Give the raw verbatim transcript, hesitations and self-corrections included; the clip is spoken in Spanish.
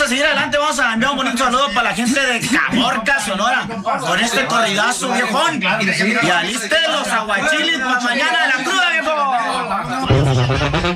a seguir adelante, vamos a enviar un bonito saludo para la gente de Caborca, Sonora, con este corridazo, viejón. Y aliste los aguachiles para mañana de la cruda, viejo.